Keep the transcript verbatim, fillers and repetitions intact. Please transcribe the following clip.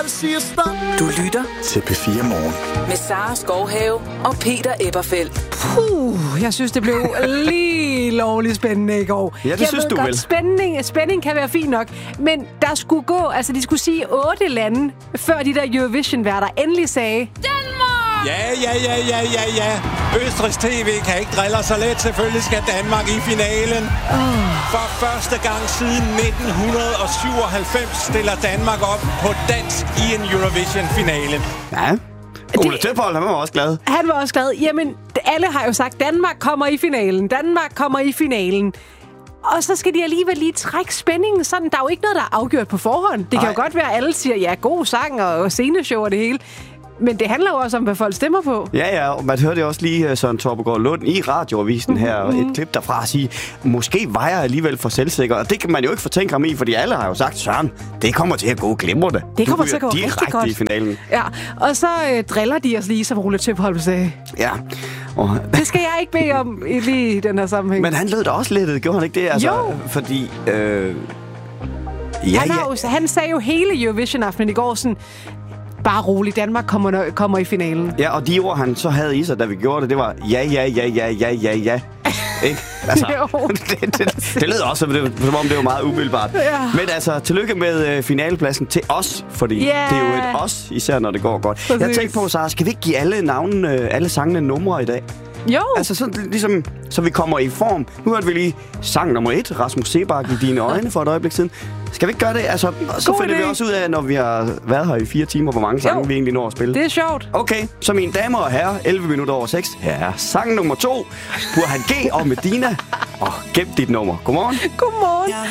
Du lytter til P fire Morgen. Med Sara Skovhave og Peter Eberfeldt. Puh, jeg synes, det blev lige lovligt spændende i går. Ja, det jeg synes ved du godt, vel. Spænding, spænding kan være fint nok, men der skulle gå, altså de skulle sige otte lande, før de der Eurovision-værter endelig sagde... Ja, ja, ja, ja, ja, ja. Østrigs T V kan ikke drille så let. Selvfølgelig skal Danmark i finalen. Oh. For første gang siden nitten syvoghalvfems stiller Danmark op på dansk i en Eurovision-finale. Ja. Ole Tøphold, han var også glad. Han var også glad. Jamen, alle har jo sagt, Danmark kommer i finalen. Danmark kommer i finalen. Og så skal de alligevel lige trække spændingen sådan. Der er jo ikke noget, der er afgjort på forhånd. Det kan Ej. jo godt være, at alle siger, ja, god sang og sceneshow og det hele. Men det handler jo også om, hvad folk stemmer på. Ja, ja, og man hørte jo også lige Søren Torpegaard Lund i radioavisen her, mm-hmm. et klip derfra, at sige, måske var jeg alligevel for selvsikker. Og det kan man jo ikke fortænke ham i, fordi alle har jo sagt, Søren, det kommer til at gå glimrende. Det kommer til at gå rigtig godt. I finalen. Ja, og så øh, driller de os lige, som Ole Tøphold sagde. Ja. Og det skal jeg ikke bede om lige i den her sammenhæng. Men han lød da også lettet, gjorde han ikke det? Altså, jo. Fordi... Øh... Ja, han, har ja. jo, han sagde jo hele Eurovision-aftenen i går sådan... Bare roligt, Danmark kommer, kommer i finalen. Ja, og de ord, han så havde i sig, da vi gjorde det, det var ja, ja, ja, ja, ja, ja, ja. Ikke? Altså, det, det, det lød også, som, det, som om det var meget umiddelbart. Ja. Men altså, tillykke med øh, finalepladsen til os, fordi yeah. det er jo et os, især når det går godt. Præcis. Jeg tænkte på, Sara, skal vi ikke give alle navnene, øh, alle sangene numre i dag? Jo. Altså sådan ligesom, så vi kommer i form. Nu hørte vi lige sang nummer et, Rasmus Seebach i dine øjne for et øjeblik siden. Skal vi ikke gøre det? Altså, så finder vi også ud af, når vi har været her i fire timer, hvor mange sange jo. vi egentlig når at spille. Det er sjovt. Okay, så mine damer og herrer, elleve minutter over seks. Her er sang nummer to, Burhan G og Medina. Og gem dit nummer. Godmorgen. Godmorgen.